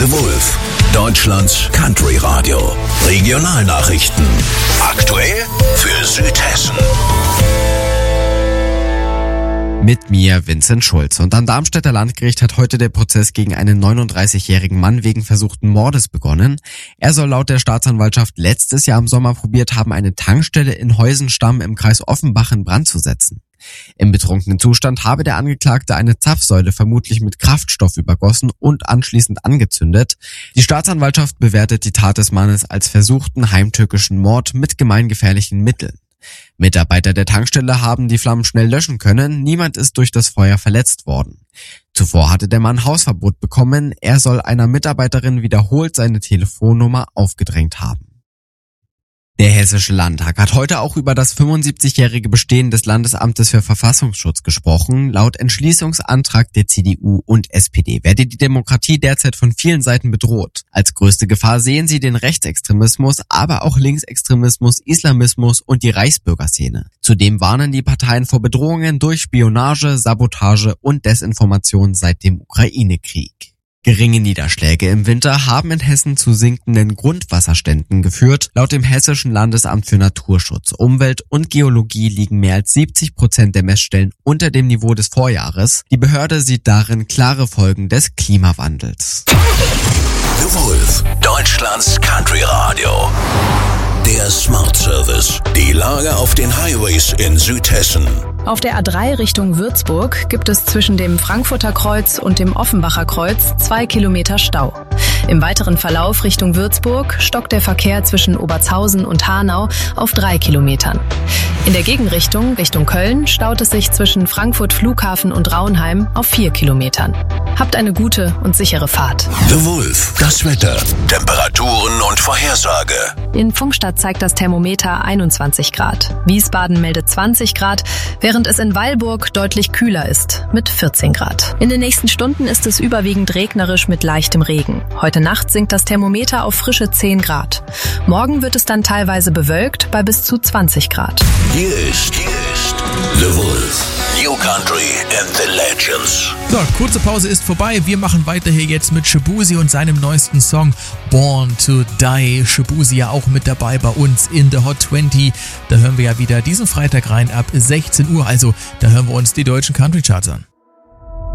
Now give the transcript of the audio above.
The Wolf, Deutschlands Country Radio. Regionalnachrichten. Aktuell für Südhessen. Mit mir Vincent Schulz. Und am Darmstädter Landgericht hat heute der Prozess gegen einen 39-jährigen Mann wegen versuchten Mordes begonnen. Er soll laut der Staatsanwaltschaft letztes Jahr im Sommer probiert haben, eine Tankstelle in Heusenstamm im Kreis Offenbach in Brand zu setzen. Im betrunkenen Zustand habe der Angeklagte eine Zapfsäule vermutlich mit Kraftstoff übergossen und anschließend angezündet. Die Staatsanwaltschaft bewertet die Tat des Mannes als versuchten heimtückischen Mord mit gemeingefährlichen Mitteln. Mitarbeiter der Tankstelle haben die Flammen schnell löschen können, niemand ist durch das Feuer verletzt worden. Zuvor hatte der Mann Hausverbot bekommen, er soll einer Mitarbeiterin wiederholt seine Telefonnummer aufgedrängt haben. Der Hessische Landtag hat heute auch über das 75-jährige Bestehen des Landesamtes für Verfassungsschutz gesprochen. Laut Entschließungsantrag der CDU und SPD werde die Demokratie derzeit von vielen Seiten bedroht. Als größte Gefahr sehen sie den Rechtsextremismus, aber auch Linksextremismus, Islamismus und die Reichsbürgerszene. Zudem warnen die Parteien vor Bedrohungen durch Spionage, Sabotage und Desinformation seit dem Ukraine-Krieg. Geringe Niederschläge im Winter haben in Hessen zu sinkenden Grundwasserständen geführt. Laut dem Hessischen Landesamt für Naturschutz, Umwelt und Geologie liegen mehr als 70% der Messstellen unter dem Niveau des Vorjahres. Die Behörde sieht darin klare Folgen des Klimawandels. The Wolf, Deutschlands Country Radio. Der Smart Service. Die Lage auf den Highways in Südhessen. Auf der A3 Richtung Würzburg gibt es zwischen dem Frankfurter Kreuz und dem Offenbacher Kreuz 2 Kilometer Stau. Im weiteren Verlauf Richtung Würzburg stockt der Verkehr zwischen Obertshausen und Hanau auf 3 Kilometern. In der Gegenrichtung Richtung Köln staut es sich zwischen Frankfurt Flughafen und Raunheim auf 4 Kilometern. Habt eine gute und sichere Fahrt. The Wolf, das Wetter, Temperaturen und Vorhersage. In Pfungstadt zeigt das Thermometer 21 Grad. Wiesbaden meldet 20 Grad, während es in Weilburg deutlich kühler ist mit 14 Grad. In den nächsten Stunden ist es überwiegend regnerisch mit leichtem Regen. Heute Nacht sinkt das Thermometer auf frische 10 Grad. Morgen wird es dann teilweise bewölkt bei bis zu 20 Grad. Hier ist The Wolf. New Country and the Legends. So, kurze Pause ist vorbei. Wir machen weiter hier jetzt mit Shaboozey und seinem neuesten Song Born to Die. Shaboozey ja auch mit dabei bei uns in The Hot 20. Da hören wir ja wieder diesen Freitag rein ab 16 Uhr. Also, da hören wir uns die deutschen Country Charts an.